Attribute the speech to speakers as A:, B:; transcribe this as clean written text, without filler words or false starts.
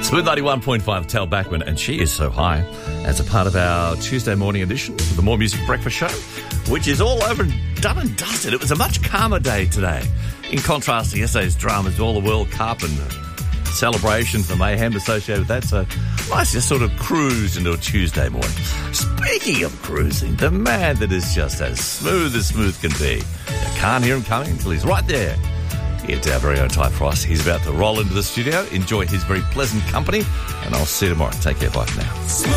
A: Smooth 91.5, Tal Bachman, and she is so high, as a part of our Tuesday morning edition of the More Music Breakfast Show, which is all over and done and dusted. It was a much calmer day today, in contrast to yesterday's dramas, all the World Cup and celebrations, the mayhem associated with that. So nice to sort of cruise into a Tuesday morning. Speaking of cruising, the man that is just as smooth can be. You can't hear him coming until he's right there. It's our very own Ty Price. He's about to roll into the studio. Enjoy his very pleasant company, and I'll see you tomorrow. Take care. Bye for now.